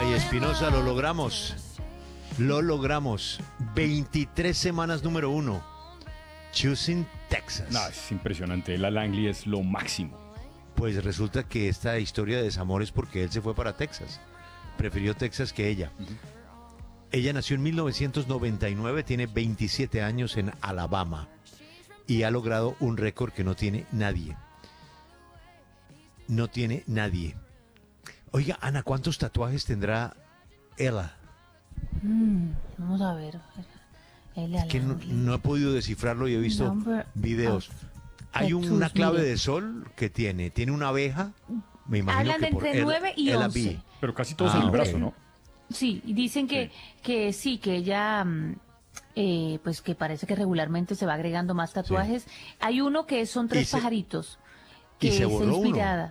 Ay, Espinosa, lo logramos. Lo logramos. 23 semanas número 1. Choosing Texas. No, es impresionante. La Langley es lo máximo. Pues resulta que esta historia de desamor es porque él se fue para Texas. Prefirió Texas que ella. Ella nació en 1999, tiene 27 años en Alabama y ha logrado un récord que no tiene nadie. No tiene nadie. Oiga, Ana, ¿cuántos tatuajes tendrá Ella? Vamos a ver. Es que no he podido descifrarlo y he visto videos. Hay una clave de sol que tiene una abeja, me imagino hablan que de por entre 9 y Ella 11. B. Pero casi todos en el brazo, ¿no? Sí, y dicen que ella, pues que parece que regularmente se va agregando más tatuajes. Sí. Hay uno que son 3 pajaritos, que se es borró inspirada.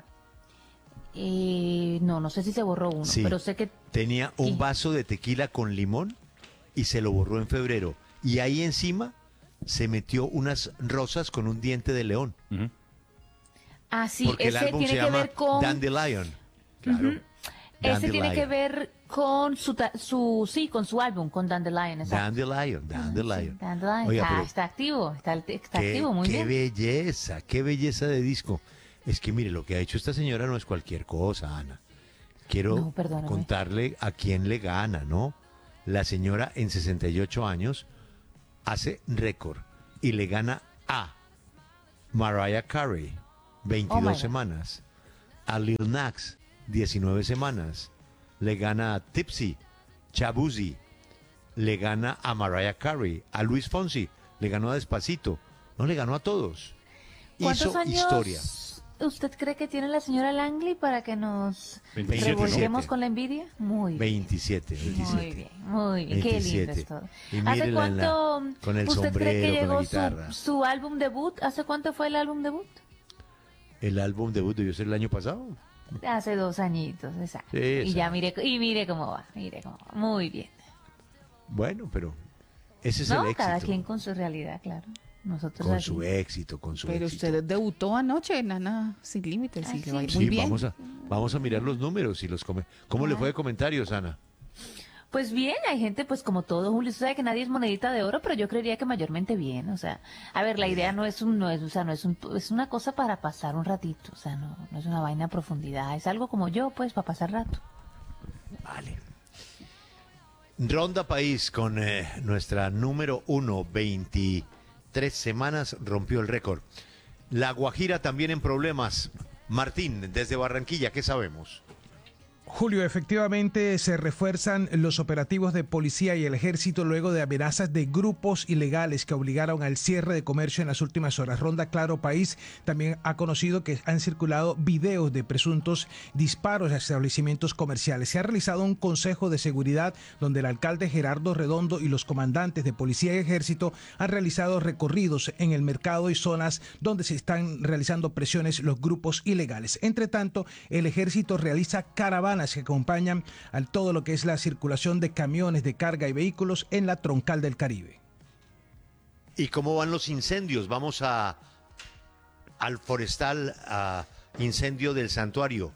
No sé si se borró uno, sí, pero sé que... Tenía un vaso de tequila con limón y se lo borró en febrero. Y ahí encima se metió unas rosas con un diente de león. Ah, sí, porque ese el álbum tiene se que llama ver con... Dandelion. Claro. Ese tiene que ver con con su álbum, con Dandelion. Dandelion. Oiga, está activo, está activo, muy bien. Qué belleza de disco. Es que mire, lo que ha hecho esta señora no es cualquier cosa, Ana. Quiero contarle a quién le gana, ¿no? La señora en 68 años hace récord y le gana a Mariah Carey, 22 semanas, a Lil Nas, 19 semanas, le gana a Tipsy, Shabuzi, le gana a Mariah Carey, a Luis Fonsi, le ganó a Despacito, no le ganó a todos. ¿Cuántos Hizo años historia. usted cree que tiene la señora Langley para que nos 27, revolvemos ¿no? con la envidia? Muy bien. 27. Muy bien, qué lindo es todo. ¿Hace cuánto con el usted sombrero, cree que llegó con la guitarra? su álbum debut? ¿Hace cuánto fue el álbum debut? El álbum debut debió ser el año pasado. Hace 2 añitos, exacto. Sí, y ya mire cómo va, muy bien. Bueno, pero ese es el éxito. Cada quien con su realidad, claro. Nosotros con su éxito, con su Pero éxito. usted debutó anoche, Nana Sin Límites, y le va a ir muy bien. Vamos a mirar los números y ¿Cómo le fue de comentarios, Ana? Pues bien, hay gente, pues como todo, Julio, usted sabe que nadie es monedita de oro, pero yo creería que mayormente bien, o sea, a ver, la idea es una cosa para pasar un ratito, o sea, no es una vaina a profundidad, es algo como yo, pues, para pasar rato. Vale. Ronda País con nuestra número 1, 23 semanas, rompió el récord. La Guajira también en problemas. Martín, desde Barranquilla, ¿qué sabemos? Julio, efectivamente se refuerzan los operativos de policía y el ejército luego de amenazas de grupos ilegales que obligaron al cierre de comercio en las últimas horas. Ronda Claro País también ha conocido que han circulado videos de presuntos disparos a establecimientos comerciales. Se ha realizado un consejo de seguridad donde el alcalde Gerardo Redondo y los comandantes de policía y ejército han realizado recorridos en el mercado y zonas donde se están realizando presiones los grupos ilegales. Entre tanto, el ejército realiza caravanas que acompañan a todo lo que es la circulación de camiones de carga y vehículos en la troncal del Caribe. ¿Y cómo van los incendios? Vamos al forestal, incendio del santuario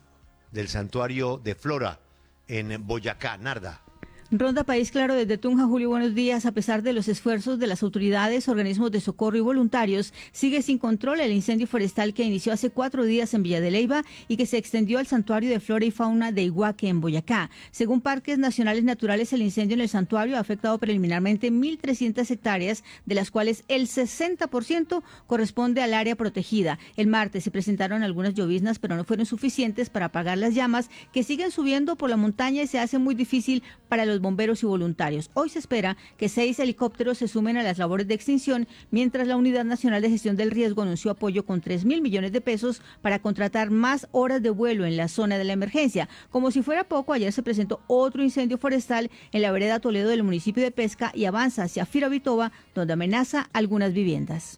de Flora en Boyacá, Narda. Ronda País Claro desde Tunja, Julio, buenos días. A pesar de los esfuerzos de las autoridades, organismos de socorro y voluntarios, sigue sin control el incendio forestal que inició hace 4 días en Villa de Leyva y que se extendió al santuario de flora y fauna de Iguaque en Boyacá. Según Parques Nacionales Naturales, el incendio en el santuario ha afectado preliminarmente 1.300 hectáreas, de las cuales el 60% corresponde al área protegida. El martes se presentaron algunas lloviznas, pero no fueron suficientes para apagar las llamas que siguen subiendo por la montaña y se hace muy difícil para los bomberos y voluntarios. Hoy se espera que 6 helicópteros se sumen a las labores de extinción, mientras la Unidad Nacional de Gestión del Riesgo anunció apoyo con 3.000 millones de pesos para contratar más horas de vuelo en la zona de la emergencia. Como si fuera poco, ayer se presentó otro incendio forestal en la vereda Toledo del municipio de Pesca y avanza hacia Firavitoba, donde amenaza algunas viviendas.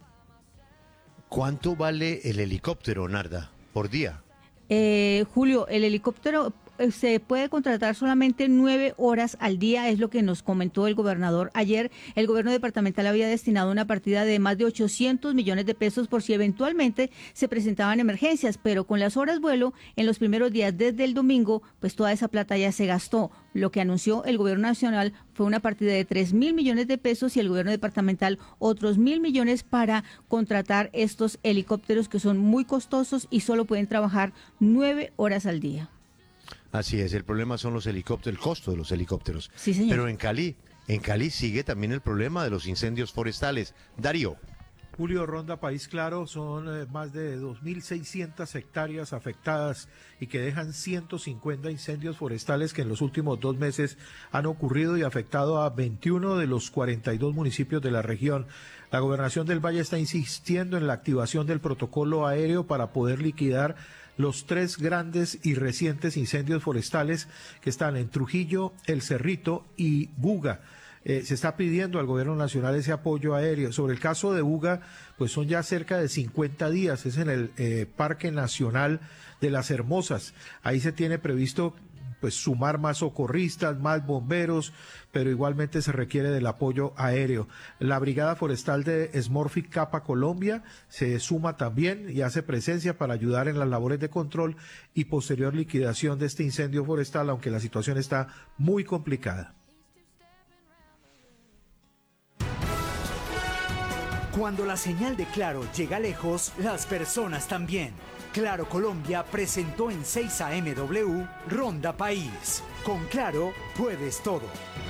¿Cuánto vale el helicóptero, Narda, por día? Julio, el helicóptero se puede contratar solamente 9 horas al día, es lo que nos comentó el gobernador ayer. El gobierno departamental había destinado una partida de más de 800 millones de pesos por si eventualmente se presentaban emergencias, pero con las horas vuelo en los primeros días desde el domingo, pues toda esa plata ya se gastó. Lo que anunció el gobierno nacional fue una partida de 3.000 millones de pesos y el gobierno departamental otros 1.000 millones para contratar estos helicópteros que son muy costosos y solo pueden trabajar 9 horas al día. Así es, el problema son los helicópteros, el costo de los helicópteros. Sí, señor. Pero en Cali sigue también el problema de los incendios forestales. Darío. Julio, Ronda País Claro, son más de 2.600 hectáreas afectadas y que dejan 150 incendios forestales que en los últimos 2 meses han ocurrido y afectado a 21 de los 42 municipios de la región. La Gobernación del Valle está insistiendo en la activación del protocolo aéreo para poder liquidar los 3 grandes y recientes incendios forestales que están en Trujillo, El Cerrito y Buga. Se está pidiendo al gobierno nacional ese apoyo aéreo. Sobre el caso de Buga, pues son ya cerca de 50 días, es en el Parque Nacional de las Hermosas. Ahí se tiene previsto pues sumar más socorristas, más bomberos, pero igualmente se requiere del apoyo aéreo. La Brigada Forestal de Smurfit Kappa Colombia se suma también y hace presencia para ayudar en las labores de control y posterior liquidación de este incendio forestal, aunque la situación está muy complicada. Cuando la señal de Claro llega lejos, las personas también. Claro Colombia presentó en 6 AMW Ronda País. Con Claro puedes todo.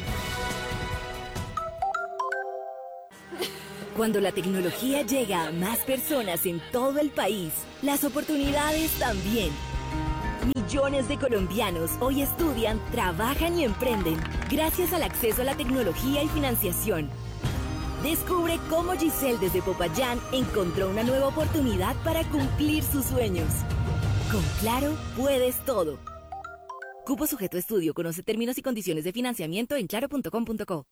Cuando la tecnología llega a más personas en todo el país, las oportunidades también. Millones de colombianos hoy estudian, trabajan y emprenden gracias al acceso a la tecnología y financiación. Descubre cómo Giselle desde Popayán encontró una nueva oportunidad para cumplir sus sueños. Con Claro, puedes todo. Cupo sujeto a estudio. Conoce términos y condiciones de financiamiento en claro.com.co.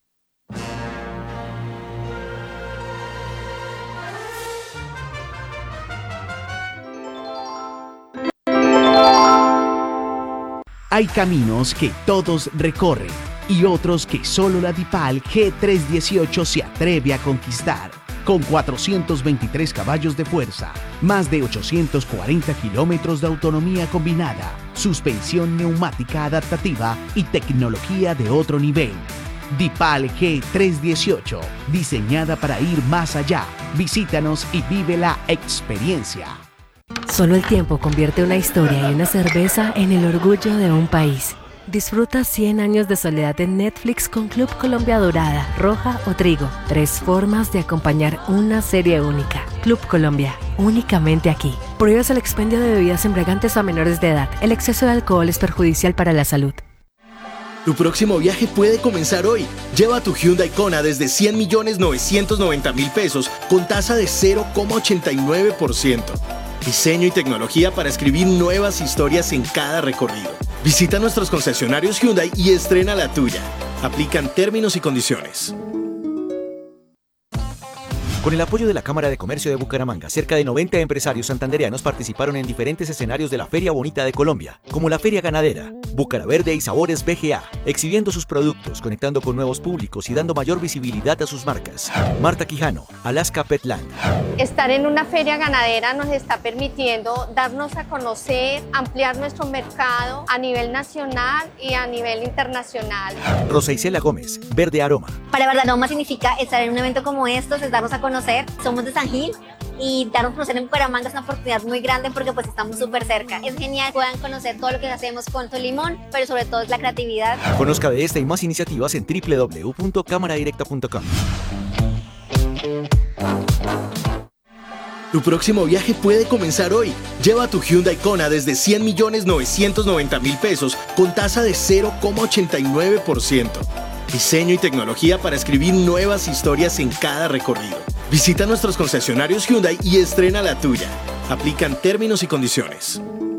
Hay caminos que todos recorren y otros que solo la DIPAL G318 se atreve a conquistar. Con 423 caballos de fuerza, más de 840 kilómetros de autonomía combinada, suspensión neumática adaptativa y tecnología de otro nivel. DIPAL G318, diseñada para ir más allá. Visítanos y vive la experiencia. Solo el tiempo convierte una historia y una cerveza en el orgullo de un país. Disfruta 100 años de soledad en Netflix con Club Colombia Dorada, Roja o Trigo. 3 formas de acompañar una serie única. Club Colombia, únicamente aquí. Prohíbes el expendio de bebidas embriagantes a menores de edad. El exceso de alcohol es perjudicial para la salud. Tu próximo viaje puede comenzar hoy. Lleva tu Hyundai Kona desde 100.990.000 pesos con tasa de 0,89%. Diseño y tecnología para escribir nuevas historias en cada recorrido. Visita nuestros concesionarios Hyundai y estrena la tuya. Aplican términos y condiciones. Con el apoyo de la Cámara de Comercio de Bucaramanga, cerca de 90 empresarios santandereanos participaron en diferentes escenarios de la Feria Bonita de Colombia, como la Feria Ganadera, Bucaraverde y Sabores BGA, exhibiendo sus productos, conectando con nuevos públicos y dando mayor visibilidad a sus marcas. Marta Quijano, Alaska Petland. Estar en una feria ganadera nos está permitiendo darnos a conocer, ampliar nuestro mercado a nivel nacional y a nivel internacional. Rosa Isela Gómez, Verde Aroma. Para Verde Aroma significa estar en un evento como estos, es darnos a conocer. Somos de San Gil y darnos a conocer en Bucaramanga es una oportunidad muy grande porque pues estamos súper cerca. Es genial, puedan conocer todo lo que hacemos con Tolimón, pero sobre todo es la creatividad. Conozca de esta y más iniciativas en www.cámaradirecta.com. Tu próximo viaje puede comenzar hoy. Lleva tu Hyundai Kona desde 100.990.000 pesos con tasa de 0,89%. Diseño y tecnología para escribir nuevas historias en cada recorrido. Visita nuestros concesionarios Hyundai y estrena la tuya. Aplican términos y condiciones.